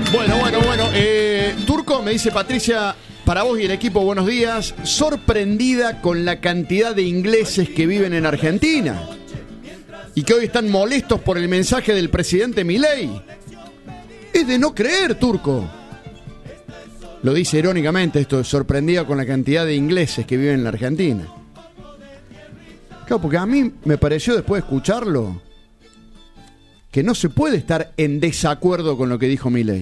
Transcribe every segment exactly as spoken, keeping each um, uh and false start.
Bueno, bueno, bueno. Eh, Turco, me dice Patricia, para vos y el equipo, buenos días. Sorprendida con la cantidad de ingleses que viven en Argentina y que hoy están molestos por el mensaje del presidente Milei. Es de no creer, Turco. Lo dice irónicamente esto, sorprendida con la cantidad de ingleses que viven en la Argentina. Claro, porque a mí me pareció después de escucharlo que no se puede estar en desacuerdo con lo que dijo Milei.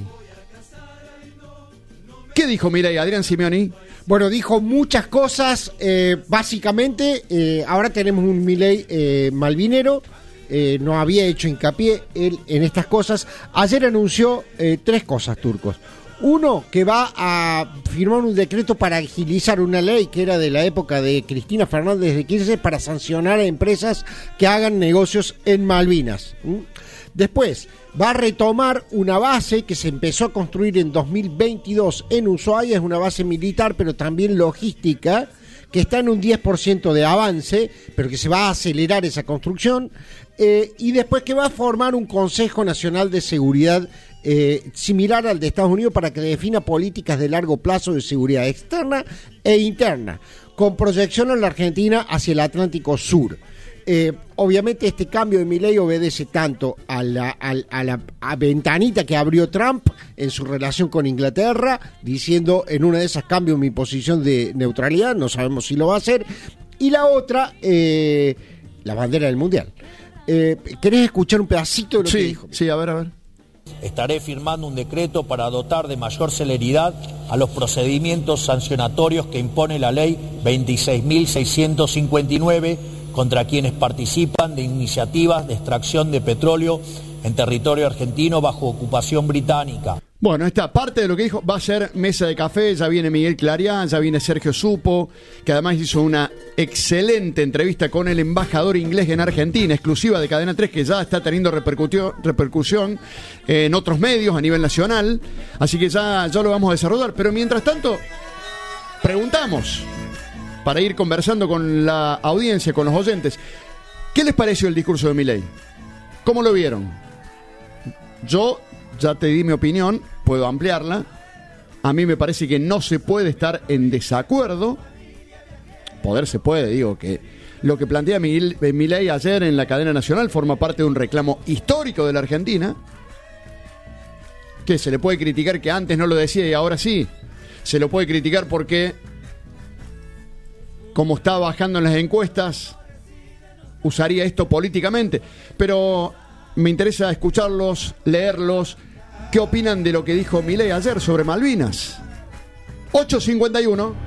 ¿Qué dijo Milei, Adrián Simeoni? Bueno, dijo muchas cosas, eh, básicamente, eh, ahora tenemos un Milei eh, malvinero, eh, no había hecho hincapié él en estas cosas. Ayer anunció eh, tres cosas, Turcos. Uno, que va a firmar un decreto para agilizar una ley que era de la época de Cristina Fernández de Kirchner para sancionar a empresas que hagan negocios en Malvinas. ¿Mm? Después, va a retomar una base que se empezó a construir en dos mil veintidós en Ushuaia, es una base militar, pero también logística, que está en un diez por ciento de avance, pero que se va a acelerar esa construcción, eh, y después que va a formar un Consejo Nacional de Seguridad eh, similar al de Estados Unidos para que defina políticas de largo plazo de seguridad externa e interna, con proyección en la Argentina hacia el Atlántico Sur. Eh, obviamente este cambio de Milei obedece tanto a la, a, a la a ventanita que abrió Trump en su relación con Inglaterra, diciendo en una de esas cambio mi posición de neutralidad, no sabemos si lo va a hacer, y la otra, eh, la bandera del Mundial. Eh, ¿Querés escuchar un pedacito de lo sí, que dijo? Sí, a ver, a ver. Estaré firmando un decreto para dotar de mayor celeridad a los procedimientos sancionatorios que impone la ley veintiséis mil seiscientos cincuenta y nueve contra quienes participan de iniciativas de extracción de petróleo en territorio argentino bajo ocupación británica. Bueno, esta parte de lo que dijo va a ser mesa de café, ya viene Miguel Clarián, ya viene Sergio Supo, que además hizo una excelente entrevista con el embajador inglés en Argentina, exclusiva de Cadena tres, que ya está teniendo repercusión en otros medios a nivel nacional, así que ya, ya lo vamos a desarrollar. Pero mientras tanto, preguntamos, para ir conversando con la audiencia, con los oyentes, ¿qué les pareció el discurso de Milei? ¿Cómo lo vieron? Yo ya te di mi opinión, puedo ampliarla. A mí me parece que no se puede estar en desacuerdo. Poder se puede, digo que lo que plantea Milei ayer en la cadena nacional forma parte de un reclamo histórico de la Argentina. Que se le puede criticar que antes no lo decía y ahora sí. Se lo puede criticar porque, como está bajando en las encuestas, usaría esto políticamente. Pero me interesa escucharlos, leerlos. ¿Qué opinan de lo que dijo Milei ayer sobre Malvinas? ocho cincuenta y uno